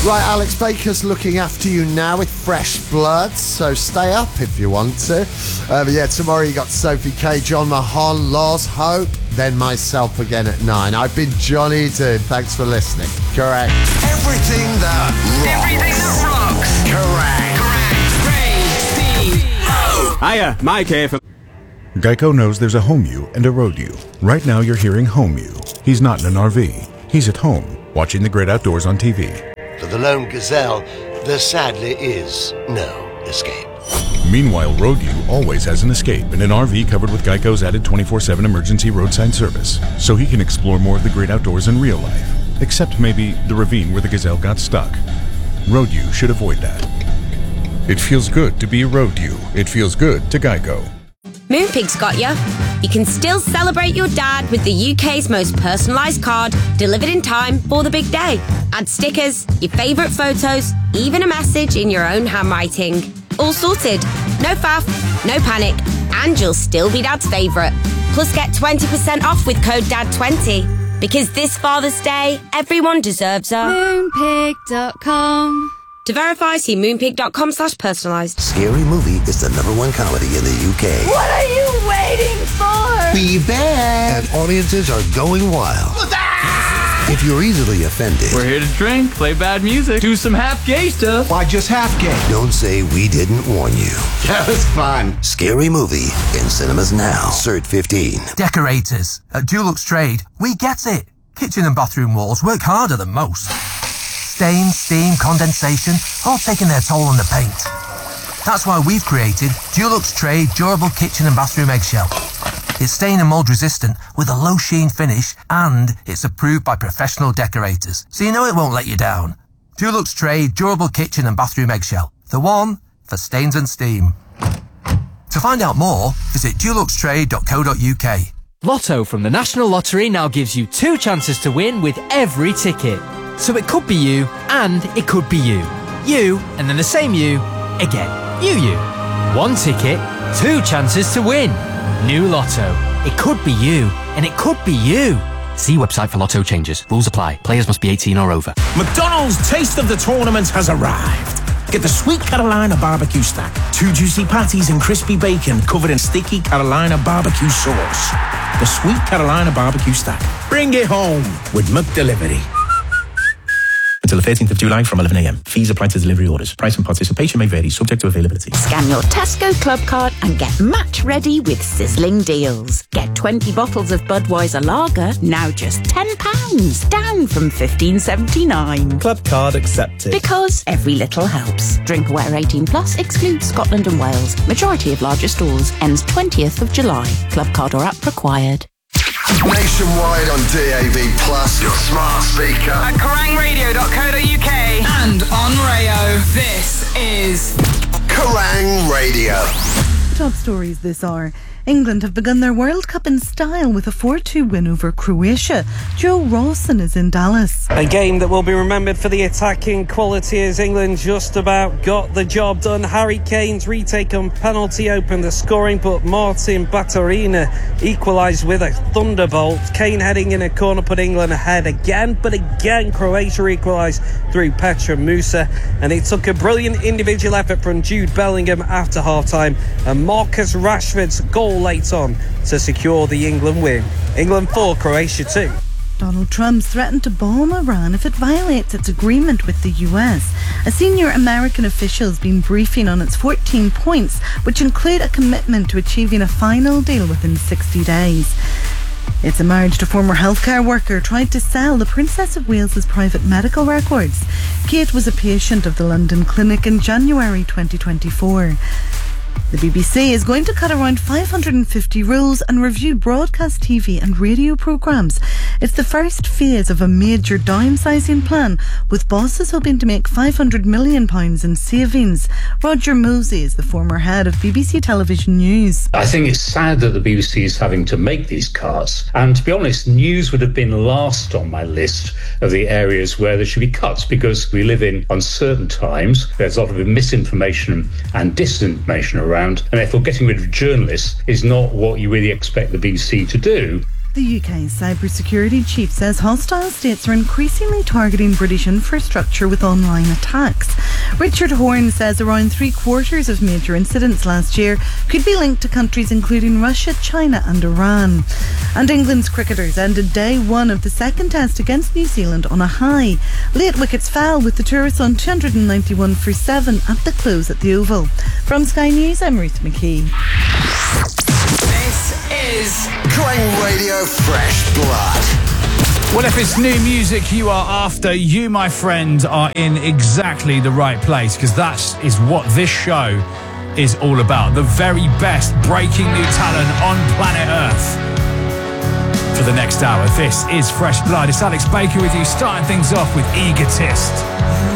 Right, Alex Baker's looking after you now with Fresh Blood, so stay up if you want to. But yeah, tomorrow you got Sophie K, John Mahon, Loz, Hope, then myself again at 9. I've been Johnny Dean. Thanks for listening. Correct. Everything that rocks. Correct. Hiya, Mike here for... Geico knows there's a home you and a road you. Right now you're hearing home you. He's not in an RV. He's at home, watching the great outdoors on TV. For the lone gazelle, there sadly is no escape. Meanwhile, road you always has an escape in an RV covered with Geico's added 24/7 emergency roadside service, so he can explore more of the great outdoors in real life, except maybe the ravine where the gazelle got stuck. Road you should avoid that. It feels good to be road you. It feels good to Geico. Moonpig's got ya. You can still celebrate your dad with the UK's most personalised card, delivered in time for the big day. Add stickers, your favourite photos, even a message in your own handwriting. All sorted. No faff, no panic, and you'll still be Dad's favourite. Plus get 20% off with code DAD20. Because this Father's Day, everyone deserves a... Moonpig.com. To verify, see moonpig.com/personalised. Scary Movie is the #1 comedy in the UK. What are you waiting for? Be bad. And audiences are going wild. If you're easily offended, we're here to drink, play bad music, do some half-gay stuff. Why just half-gay? Don't say we didn't warn you. That was fun. Scary Movie in cinemas now. Cert 15. Decorators. At Dulux Trade, we get it. Kitchen and bathroom walls work harder than most. Stain, steam, condensation, all taking their toll on the paint. That's why we've created Dulux Trade Durable Kitchen and Bathroom Eggshell. It's stain and mould resistant with a low sheen finish, and it's approved by professional decorators, so you know it won't let you down. Dulux Trade Durable Kitchen and Bathroom Eggshell. The one for stains and steam. To find out more, visit duluxtrade.co.uk. Lotto from the National Lottery now gives you 2 chances to win with every ticket. So it could be you, and it could be you. You, and then the same you, again. You. 1 ticket, 2 chances to win. New Lotto. It could be you, and it could be you. See website for Lotto changes. Rules apply. Players must be 18 or over. McDonald's Taste of the Tournament has arrived. Get the Sweet Carolina Barbecue Stack. 2 juicy patties and crispy bacon covered in sticky Carolina barbecue sauce. The Sweet Carolina Barbecue Stack. Bring it home with McDelivery. Until the 13th of July from 11 a.m. Fees apply to delivery orders. Price and participation may vary, subject to availability. Scan your Tesco Club card and get match ready with sizzling deals. Get 20 bottles of Budweiser Lager, now just £10, down from $15.79. Club card accepted. Because every little helps. Drink aware 18 plus, excludes Scotland and Wales. Majority of larger stores, ends 20th of July. Club card or app required. Nationwide on DAB+, your smart speaker. At KerrangRadio.co.uk and on Rayo. This is Kerrang Radio. Top stories this hour. England have begun their World Cup in style with a 4-2 win over Croatia. Joe Rawson is in Dallas. A game that will be remembered for the attacking quality as England just about got the job done. Harry Kane's retake on penalty opened the scoring, but Martin Baturina equalised with a thunderbolt. Kane heading in a corner put England ahead again, but again Croatia equalised through Petra Musa, and it took a brilliant individual effort from Jude Bellingham after half-time and Marcus Rashford's goal late on to secure the England win. England 4, Croatia 2. Donald Trump's threatened to bomb Iran if it violates its agreement with the US. A senior American official has been briefing on its 14 points, which include a commitment to achieving a final deal within 60 days. It's emerged a former healthcare worker tried to sell the Princess of Wales's private medical records. Kate was a patient of the London clinic in January 2024. The BBC is going to cut around 550 roles and review broadcast TV and radio programmes. It's the first phase of a major downsizing plan, with bosses hoping to make £500 million in savings. Roger Mosey is the former head of BBC Television News. I think it's sad that the BBC is having to make these cuts. And to be honest, news would have been last on my list of the areas where there should be cuts, because we live in uncertain times. There's a lot of misinformation and disinformation around, and therefore getting rid of journalists is not what you really expect the BBC to do. The UK's cybersecurity chief says hostile states are increasingly targeting British infrastructure with online attacks. Richard Horne says around 3/4 of major incidents last year could be linked to countries including Russia, China and Iran. And England's cricketers ended day one of the second test against New Zealand on a high. Late wickets fell with the tourists on 291 for 7 at the close at the Oval. From Sky News, I'm Ruth McKee. This is Crane Radio Fresh Blood. Well, if it's new music you are after, you, my friend, are in exactly the right place, because that is what this show is all about. The very best breaking new talent on planet Earth. For the next hour, this is Fresh Blood. It's Alex Baker with you, starting things off with Egotist.